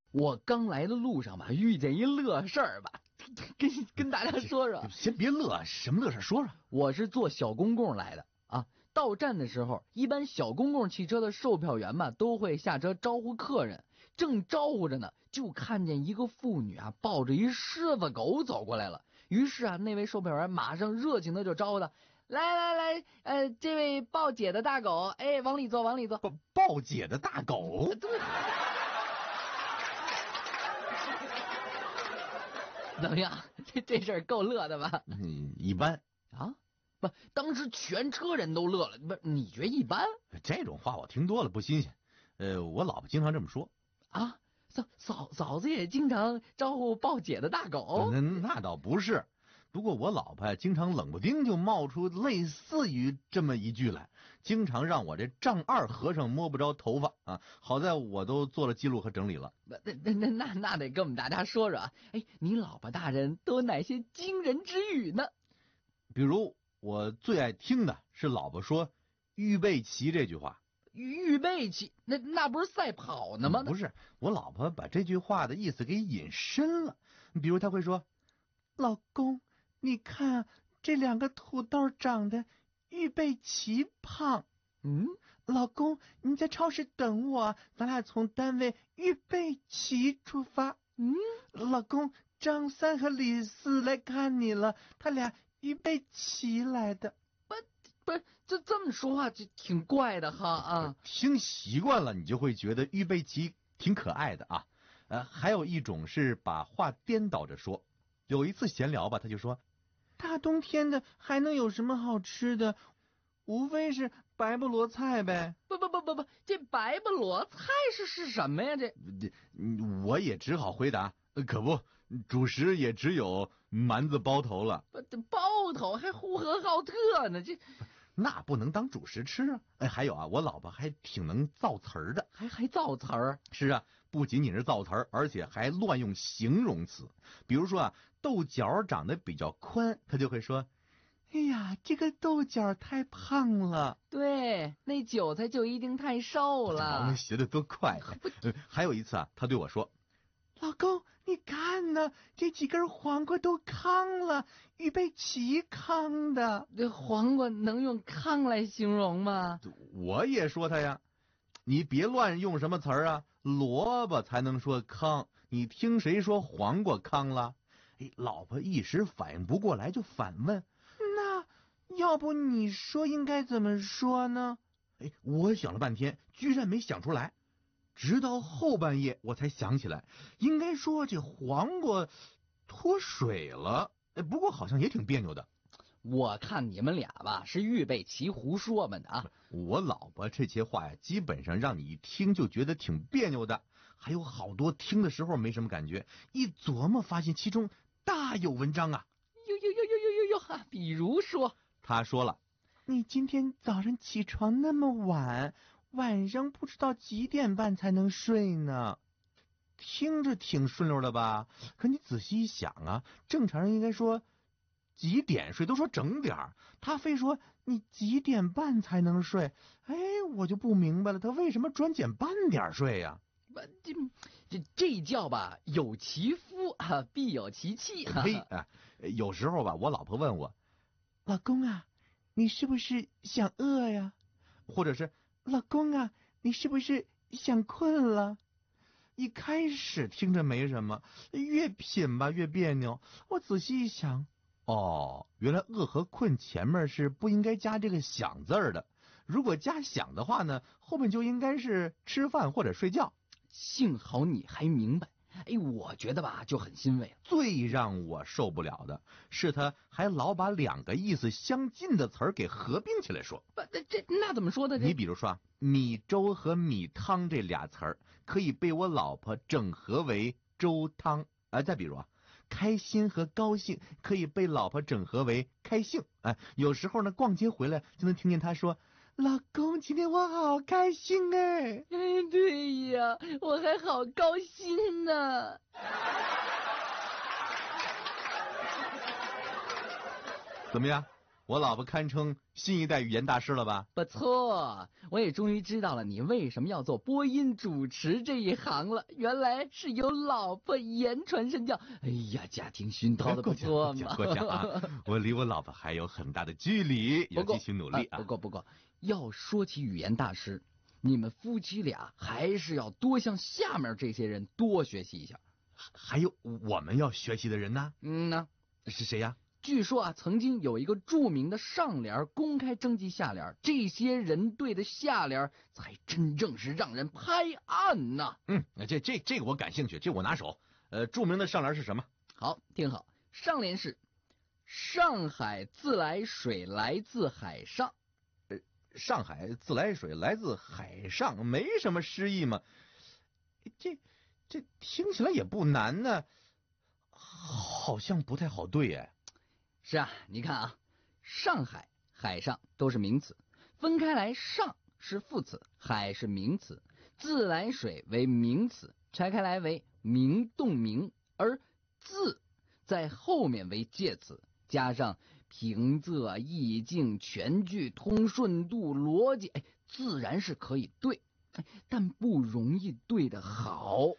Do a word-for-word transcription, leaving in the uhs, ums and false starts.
我刚来的路上吧，遇见一乐事儿吧，跟跟大家说说。 先别乐，什么乐事说说。 我是坐小公共来的啊，到站的时候，一般小公共汽车的售票员嘛都会下车招呼客人，正招呼着呢，就看见一个妇女啊抱着一狮子狗走过来了。于是啊，那位售票员马上热情的就招呼他。来来来，呃，这位抱姐的大狗，哎，往里坐，往里坐。 抱抱姐的大狗， 对。怎么样？这这事儿够乐的吧？ 嗯，一般啊。不，当时全车人都乐了。不，你觉得一般？ 这种话我听多了不新鲜。呃，我老婆经常这么说。 啊，嫂嫂嫂子也经常招呼抱姐的大狗。 那那倒不是。不过我老婆经常冷不丁就冒出类似于这么一句来，经常让我这丈二和尚摸不着头发啊！好在我都做了记录和整理了。 那那那那那得跟我们大家说说啊！哎，你老婆大人都有哪些惊人之语呢？ 比如我最爱听的是老婆说“预备齐”这句话。 预备齐？那那不是赛跑呢吗？ 不是，我老婆把这句话的意思给引申了。比如她会说：“老公。”你看这两个土豆长得预备齐胖。 嗯， 老公，你在超市等我，咱俩从单位预备齐出发。 嗯， 老公，张三和李四来看你了，他俩预备齐来的。 不不，这这么说话就挺怪的哈啊！ 听习惯了，你就会觉得预备齐挺可爱的啊。呃，还有一种是把话颠倒着说。有一次闲聊吧，他就说。大冬天的还能有什么好吃的？无非是白菠萝菜呗。 不不不不不，这白菠萝菜是是什么呀？这我也只好回答，可不，主食也只有蛮子包头了。 不，这包头还呼和浩特呢，这那不能当主食吃啊！哎，还有啊，我老婆还挺能造词儿的， 还还造词儿。 是啊，不仅仅是造词儿，而且还乱用形容词。比如说啊，豆角长得比较宽，她就会说：“哎呀，这个豆角太胖了。” 对，那韭菜就一定太瘦了。 那学的多快！呃，还有一次啊，她对我说：“老公，你看呢，这几根黄瓜都糠了，预备齐糠的。” 这黄瓜能用糠来形容吗？ 我也说他呀，你别乱用什么词儿啊，萝卜才能说糠，你听谁说黄瓜糠了？哎，老婆一时反应不过来，就反问：“那要不你说应该怎么说呢？”哎，我想了半天，居然没想出来。直到后半夜我才想起来，应该说这黄瓜脱水了。哎，不过好像也挺别扭的。 我看你们俩吧是预备齐胡说嘛的啊！ 我老婆这些话呀，基本上让你一听就觉得挺别扭的，还有好多听的时候没什么感觉，一琢磨发现其中大有文章啊！ 呦呦呦呦呦呦呦哈！比如说， 他说了：“你今天早上起床那么晚，晚上不知道几点半才能睡呢。”听着挺顺溜的吧？可你仔细一想啊，正常人应该说几点睡，都说整点儿，他非说你几点半才能睡。哎，我就不明白了，他为什么专捡半点睡呀？ 这这这叫吧有其夫啊，必有其妻。 嘿啊，有时候吧，我老婆问我，老公啊，你是不是想饿呀？或者是老公啊，你是不是想困了？一开始听着没什么，越品吧越别扭。我仔细一想，哦，原来饿和困前面是不应该加这个想字儿的。如果加想的话呢，后面就应该是吃饭或者睡觉。 幸好你还明白。哎，我觉得吧就很欣慰。 最让我受不了的是他还老把两个意思相近的词儿给合并起来说。 不，这这那怎么说的？ 你比如说米粥和米汤这俩词儿可以被我老婆整合为粥汤。哎，再比如啊，开心和高兴可以被老婆整合为开兴。哎，有时候呢逛街回来就能听见他说，老公，今天我好开心哎！ 哎，对呀，我还好高兴呢。 怎么样？ 我老婆堪称新一代语言大师了吧？ 不错，我也终于知道了你为什么要做播音主持这一行了，原来是有老婆言传身教。哎呀，家庭熏陶的不错嘛。 过奖啊，我离我老婆还有很大的距离，要继续努力啊。 不过不过，要说起语言大师，你们夫妻俩还是要多向下面这些人多学习一下。 还有我们要学习的人呢？ 嗯呢， 是谁呀？ 据说啊，曾经有一个著名的上联公开征集下联，这些人对的下联才真正是让人拍案呐。 嗯，这这这个我感兴趣，这我拿手。呃，著名的上联是什么？ 好，听好，上联是上海自来水来自海上。 呃，上海自来水来自海上，没什么诗意嘛。这这听起来也不难呢，好像不太好对哎。 是啊，你看啊，上海、海上都是名词，分开来，上是副词，海是名词，自来水为名词，拆开来为名动名，而自在后面为介词，加上平仄、意境、全句、通顺度、逻辑，哎，自然是可以对，但不容易对得好。